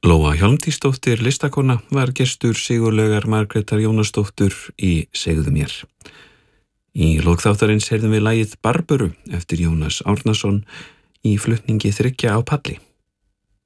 Lóa Hjálmtýsdóttir listakona var gestur Sigurlaugar Margrétar Jónasdóttur í Segðu mér. Í lok þáttarins heyrðum við lagið Barböru eftir Jónas Árnason í flutningi 3 á palli.